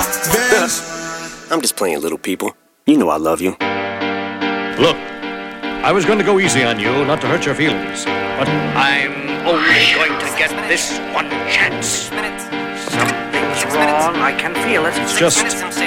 I'm just playing, little people. You know I love you. Look, I was going to go easy on you, not to hurt your feelings, but I'm only going to get this one chance. Something's wrong. I can feel it. It's just